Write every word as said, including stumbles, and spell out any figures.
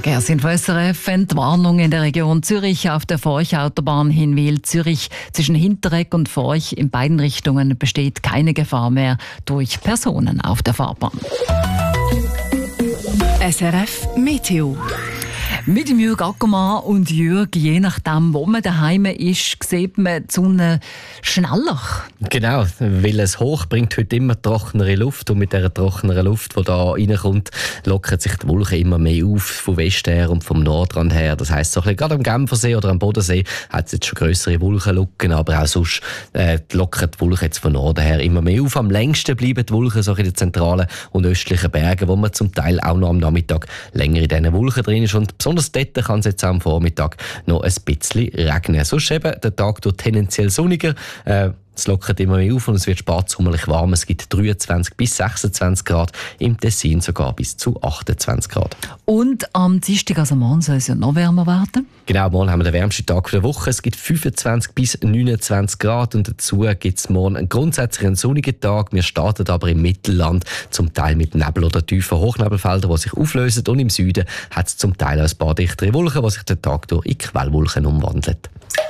Verkehrsinfo S R F. Entwarnung in der Region Zürich auf der Forch-Autobahn Hinwil-Zürich. Zwischen Hinteregg und Forch in beiden Richtungen besteht keine Gefahr mehr durch Personen auf der Fahrbahn. S R F Meteo. Mit dem Jürg Ackermann und Jürg, je nachdem, wo man daheim ist, sieht man die Sonne schneller. Genau, weil es hoch bringt heute immer trockenere Luft und mit dieser trockeneren Luft, die da reinkommt, lockern sich die Wolken immer mehr auf, vom Westen her und vom Nordrand her. Das heisst, so ein bisschen, gerade am Genfersee oder am Bodensee hat es jetzt schon grössere Wolkenlücken, aber auch sonst äh, lockern die Wolken jetzt von Norden her immer mehr auf. Am längsten bleiben die Wolken so in den zentralen und östlichen Bergen, wo man zum Teil auch noch am Nachmittag länger in diesen Wolken drin ist. Und besonders dort kann es jetzt am Vormittag noch ein bisschen regnen. Sonst eben der Tag durch tendenziell sonniger. Äh, Es lockert immer mehr auf und es wird spatsommerlich warm. Es gibt dreiundzwanzig bis sechsundzwanzig Grad, im Tessin sogar bis zu achtundzwanzig Grad. Und am Dienstag, also morgen, soll es ja noch wärmer werden? Genau, morgen haben wir den wärmsten Tag der Woche. Es gibt fünfundzwanzig bis neunundzwanzig Grad und dazu gibt es morgen einen grundsätzlich einen sonnigen Tag. Wir starten aber im Mittelland, zum Teil mit Nebel oder tiefen Hochnebelfeldern, die sich auflösen. Und im Süden hat es zum Teil ein paar dichtere Wolken, die sich den Tag durch in Quellwolken umwandeln.